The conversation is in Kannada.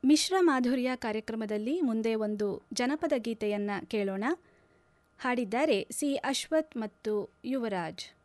ಮಿಶ್ರ ಮಾಧುರ್ಯ ಕಾರ್ಯಕ್ರಮದಲ್ಲಿ ಮುಂದೆ ಒಂದು ಜನಪದ ಗೀತೆಯನ್ನು ಕೇಳೋಣ. ಹಾಡಿದ್ದಾರೆ ಸಿ ಅಶ್ವಥ್ ಮತ್ತು ಯುವರಾಜ್.